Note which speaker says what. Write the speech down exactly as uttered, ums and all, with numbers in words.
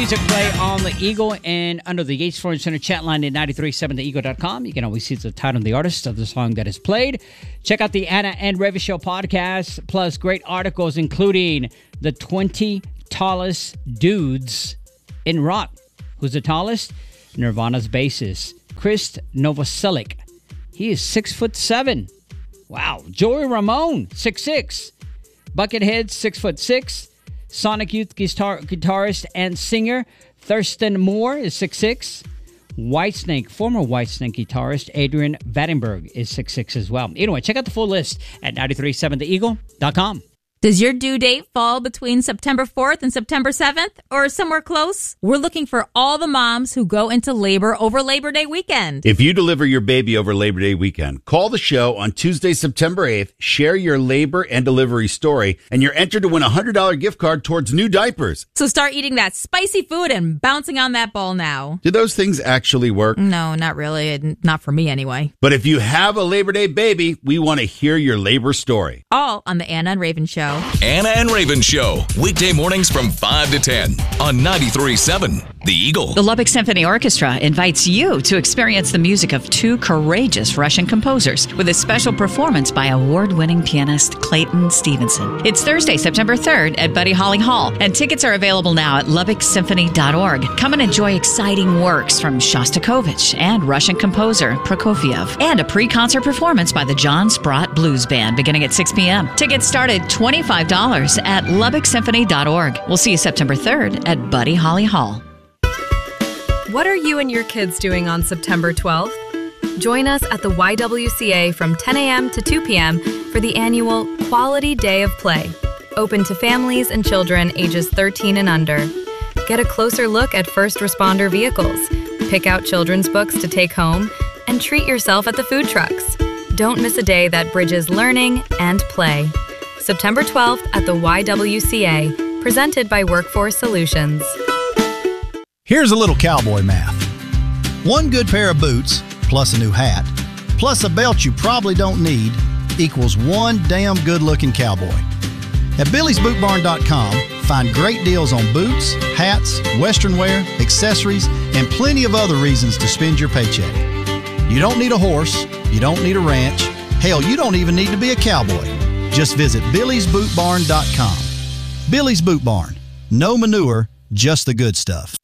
Speaker 1: Music play on the Eagle and under the Yates Flooring Center chat line at nine three seven the eagle dot com. You can always see the title and the artist of the song that is played. Check out the Anna and Raven Show podcast, plus great articles including the twenty tallest dudes in rock. Who's the tallest? Nirvana's bassist, Chris Novoselic. He is six foot seven. Wow. Joey Ramone, six six. Buckethead, six foot six. Sonic Youth guitar, guitarist and singer Thurston Moore is six six. Whitesnake, former Whitesnake guitarist Adrian Vandenberg is six six as well. Anyway, check out the full list at nine three seven the eagle dot com.
Speaker 2: Does your due date fall between September fourth and September seventh or somewhere close? We're looking for all the moms who go into labor over Labor Day weekend.
Speaker 3: If you deliver your baby over Labor Day weekend, call the show on Tuesday, September eighth, share your labor and delivery story, and you're entered to win a one hundred dollars gift card towards new diapers.
Speaker 2: So start eating that spicy food and bouncing on that ball now.
Speaker 3: Do those things actually work?
Speaker 2: No, not really. Not for me anyway.
Speaker 3: But if you have a Labor Day baby, we want to hear your labor story.
Speaker 2: All on the Anna and Raven Show.
Speaker 4: Anna and Raven Show, weekday mornings from five to ten on ninety-three point seven The Eagle.
Speaker 5: The Lubbock Symphony Orchestra invites you to experience the music of two courageous Russian composers with a special performance by award-winning pianist Clayton Stevenson. It's Thursday, September third at Buddy Holly Hall, and tickets are available now at lubbock symphony dot org. Come and enjoy exciting works from Shostakovich and Russian composer Prokofiev, and a pre-concert performance by the John Sprott Blues Band beginning at six p.m. Tickets start at twenty-five dollars at lubbock symphony dot org. We'll see you September third at Buddy Holly Hall.
Speaker 6: What are you and your kids doing on September twelfth? Join us at the Y W C A from ten a.m. to two p.m. for the annual Quality Day of Play, open to families and children ages thirteen and under. Get a closer look at first responder vehicles, pick out children's books to take home, and treat yourself at the food trucks. Don't miss a day that bridges learning and play. September twelfth at the Y W C A, presented by Workforce Solutions.
Speaker 7: Here's a little cowboy math. One good pair of boots, plus a new hat, plus a belt you probably don't need, equals one damn good-looking cowboy. At Billy's Boot Barn dot com, find great deals on boots, hats, western wear, accessories, and plenty of other reasons to spend your paycheck. You don't need a horse, you don't need a ranch, hell, you don't even need to be a cowboy. Just visit Billy's Boot Barn dot com. Billy's Boot Barn. No manure, just the good stuff.